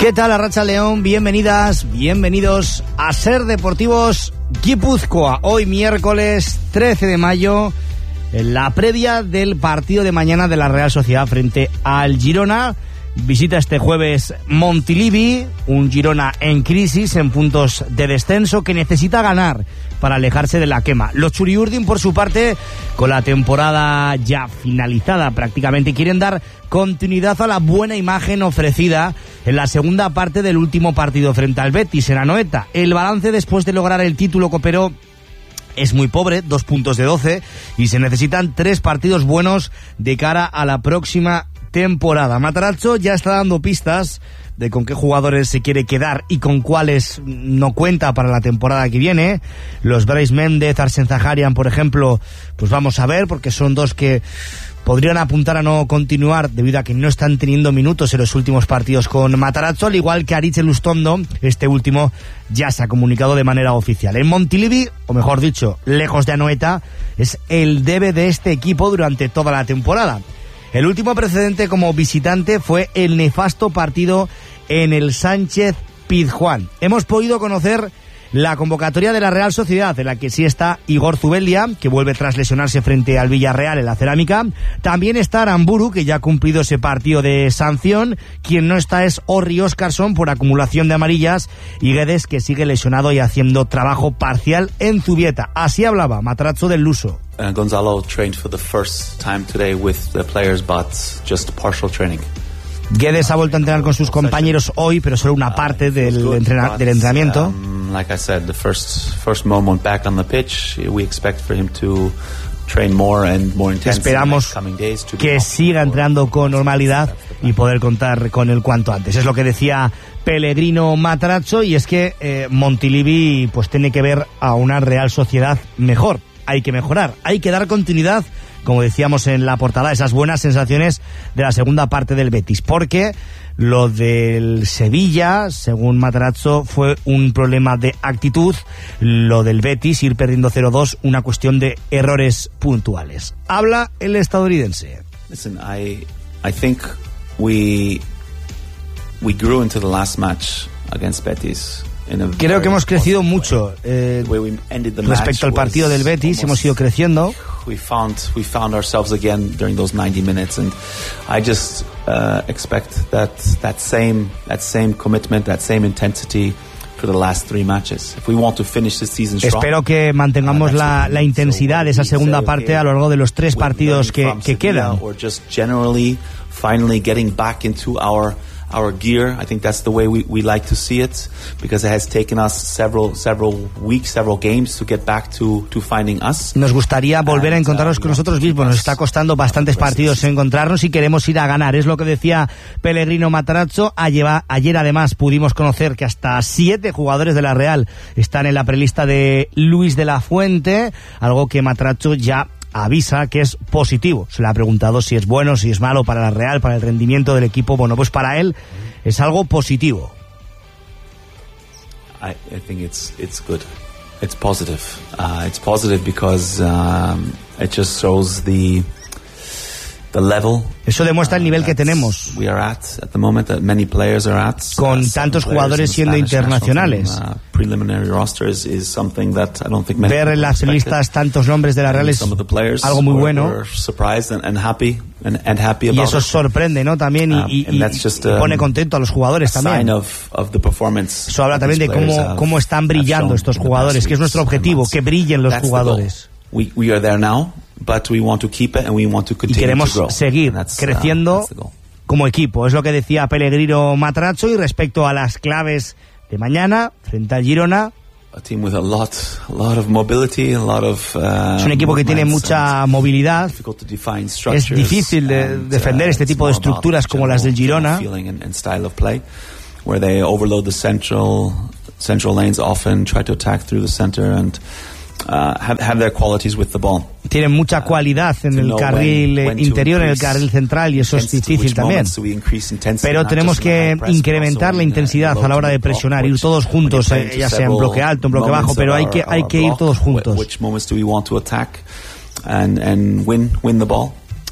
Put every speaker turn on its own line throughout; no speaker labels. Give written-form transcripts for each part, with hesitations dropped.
¿Qué tal, Arratsa León? Bienvenidas, bienvenidos a Ser Deportivos Guipúzcoa. Hoy miércoles 13 de mayo, en la previa del partido de mañana de la Real Sociedad frente al Girona. Visita este jueves Montilivi, un Girona en crisis, en puntos de descenso, que necesita ganar para alejarse de la quema. Los Txuri-Urdin, por su parte, con la temporada ya finalizada prácticamente, quieren dar continuidad a la buena imagen ofrecida en la segunda parte del último partido frente al Betis en Anoeta. El balance después de lograr el título copero es muy pobre, 2 puntos de 12, y se necesitan 3 partidos buenos de cara a la próxima temporada. Matarazzo ya está dando pistas de con qué jugadores se quiere quedar y con cuáles no cuenta para la temporada que viene. Los Brais Méndez, Arsène Zaharian, por ejemplo, pues vamos a ver, porque son dos que podrían apuntar a no continuar debido a que no están teniendo minutos en los últimos partidos con Matarazzo, al igual que Aritz Elustondo. Este último ya se ha comunicado de manera oficial. En Montilivi, o mejor dicho, lejos de Anoeta, es el debe de este equipo durante toda la temporada. El último precedente como visitante fue el nefasto partido en el Sánchez Pizjuán. Hemos podido conocer la convocatoria de la Real Sociedad, en la que sí está Igor Zubeldia, que vuelve tras lesionarse frente al Villarreal en la Cerámica. También está Aramburu, que ya ha cumplido ese partido de sanción. Quien no está es Orri Óscarsson, por acumulación de amarillas, y Guedes, que sigue lesionado y haciendo trabajo parcial en Zubieta. Así hablaba Matarazzo del luso.
Gonzalo trained for the first time today with the players, but just partial training.
Guedes ha vuelto a entrenar con sus compañeros hoy, pero solo una parte del entrenamiento.
Like I said, the first moment back on the pitch, we expect for him to train more and more intensely.
Esperamos que siga entrenando con normalidad y poder contar con él cuanto antes. Es lo que decía Pellegrino Matarazzo, y es que Montilivi pues tiene que ver a una Real Sociedad mejor. Hay que mejorar, hay que dar continuidad, como decíamos en la portada, esas buenas sensaciones de la segunda parte del Betis, porque lo del Sevilla, según Matarazzo, fue un problema de actitud. Lo del Betis, ir perdiendo 0-2, una cuestión de errores puntuales. Habla el estadounidense.
Listen, I think we grew into the last match against Betis.
Creo que hemos crecido mucho respecto al partido del Betis. Hemos ido creciendo.
We found ourselves again during those 90 minutes, and I just expect that same commitment, that same intensity for the last 3 matches. If we want to finish the season strong.
Espero que mantengamos la intensidad de esa segunda parte a lo largo de los 3 partidos que quedan.
Or just generally finally getting back into our gear. I think that's the way we like to see it, because it has taken us several weeks, several games to get back to finding us.
Nos gustaría volver a encontrarnos con nosotros mismos. Nos está costando bastantes partidos encontrarnos y queremos ir a ganar. Es lo que decía Pellegrino Matarazzo. Ayer además pudimos conocer que hasta 7 jugadores de la Real están en la prelista de Luis de la Fuente, algo que Matarazzo ya avisa que es positivo. Se le ha preguntado si es bueno, si es malo para la Real, para el rendimiento del equipo. Bueno, pues para él es algo positivo.
I think it's good. It's positive. It's positive because it just shows the level.
Eso demuestra el nivel que tenemos.
We are at the moment that many players are at.
Con tantos jugadores siendo internacionales.
Preliminary roster is something that I don't think many.
Ver en las listas tantos nombres de la Real es algo muy bueno.
Surprised and happy about.
Y eso sorprende, ¿no? También y pone contento a los jugadores también. Eso habla también de cómo están brillando estos jugadores, que es nuestro objetivo, que brillen los jugadores.
We are there now. But we want to keep it and we want to continue
y queremos
to grow.
Seguir creciendo como equipo. Es lo que decía Pellegrino Matarazzo. Y respecto a las claves de mañana frente al Girona,
a team with a lot of mobility, a lot of,
es un equipo que tiene mucha movilidad. Es difícil de defender este tipo de estructuras como las del Girona.
Where they overload the central lanes often, try to attack through the center and have their qualities with the ball.
Tienen mucha cualidad en el carril interior, en el carril central, y eso es difícil también. Pero tenemos que incrementar la intensidad a la hora de presionar, ir todos juntos, ya sea en bloque alto, en bloque bajo, pero hay que ir todos juntos.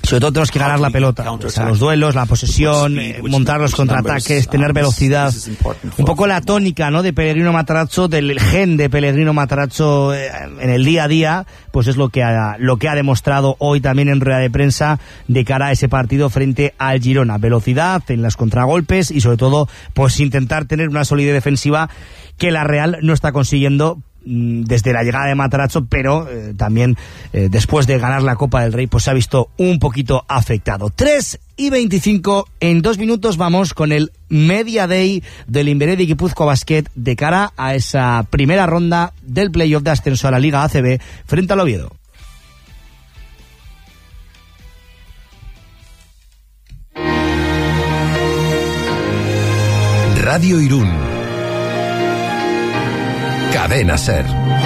Sobre todo tenemos que ganar la pelota, o sea, los duelos, la posesión, montar los contraataques, tener velocidad. Un poco la tónica, ¿no?, de Pellegrino Matarazzo, del gen de Pellegrino Matarazzo en el día a día, pues es lo que ha demostrado hoy también en rueda de prensa de cara a ese partido frente al Girona. Velocidad en las contragolpes y sobre todo pues intentar tener una solidez defensiva que la Real no está consiguiendo desde la llegada de Matarazzo, pero también después de ganar la Copa del Rey pues se ha visto un poquito afectado. 3:25, en 2 minutos vamos con el Media Day del Inveredi Guipúzcoa Basket de cara a esa primera ronda del playoff de ascenso a la Liga ACB frente al Oviedo.
Radio Irún. Cadena SER.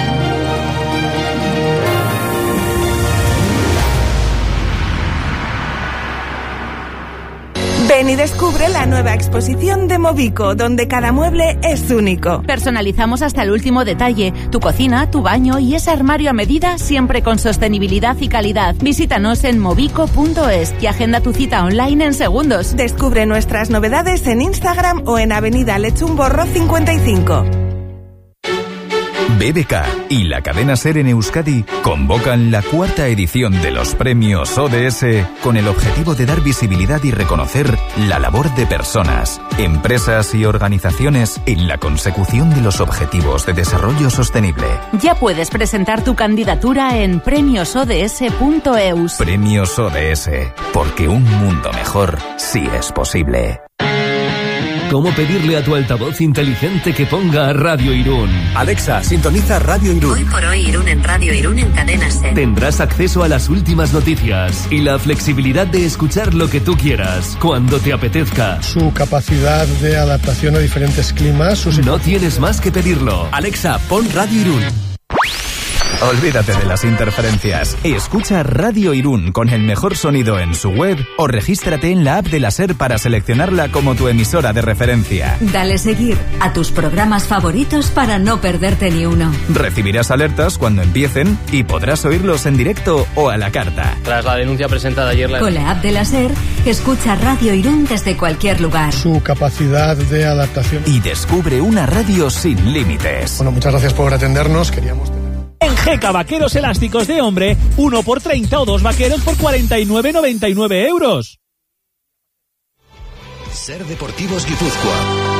Ven y descubre la nueva exposición de Mobico, donde cada mueble es único.
Personalizamos hasta el último detalle. Tu cocina, tu baño y ese armario a medida, siempre con sostenibilidad y calidad. Visítanos en mobico.es y agenda tu cita online en segundos.
Descubre nuestras novedades en Instagram o en Avenida Lechumborro 55.
BBK y la cadena SER en Euskadi convocan la 4ª edición de los premios ODS con el objetivo de dar visibilidad y reconocer la labor de personas, empresas y organizaciones en la consecución de los objetivos de desarrollo sostenible.
Ya puedes presentar tu candidatura en premiosods.eus.
Premios ODS, porque un mundo mejor sí es posible.
¿Cómo pedirle a tu altavoz inteligente que ponga Radio Irún?
Alexa, sintoniza Radio Irún.
Hoy por hoy Irún en Radio Irún en Cadena SER.
Tendrás acceso a las últimas noticias y la flexibilidad de escuchar lo que tú quieras, cuando te apetezca.
Su capacidad de adaptación a diferentes climas.
No tienes más que pedirlo.
Alexa, pon Radio Irún.
Olvídate de las interferencias. Escucha Radio Irún con el mejor sonido en su web o regístrate en la app de la SER para seleccionarla como tu emisora de referencia.
Dale seguir a tus programas favoritos para no perderte ni uno.
Recibirás alertas cuando empiecen y podrás oírlos en directo o a la carta.
Tras la denuncia presentada ayer...
Con la app de la SER, escucha Radio Irún desde cualquier lugar.
Su capacidad de adaptación.
Y descubre una radio sin límites.
Bueno, muchas gracias por atendernos. Queríamos tener...
En GECA Vaqueros elásticos de hombre, 1 por 30 o 2 vaqueros por 49,99 euros.
SER Deportivos Guipúzcoa.